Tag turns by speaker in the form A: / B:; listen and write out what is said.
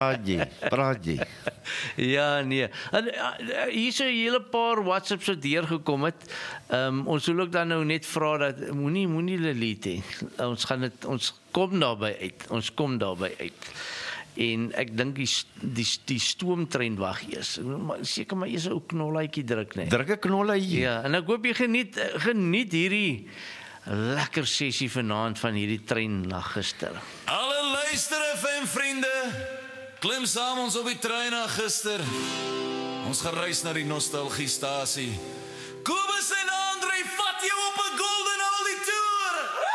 A: praat jy.
B: Ja, nee. En, hier is 'n hele paar WhatsApps wat deurgekom het. Ons wil ook dan nou net vra dat moenie delete hê. Ons kom daarby uit. En ek dink die stoomtrein wag eers. Seker maar eers 'n ou knollaatjie druk net.
A: Druk 'n knollaatjie.
B: Ja, en ek hoop jy geniet hierdie lekker sessie vanaand van hierdie trein na gister.
C: Alle luister FM vriende, klim saam ons op die trein na gister. Ons gaan reis na die nostalgiestasie.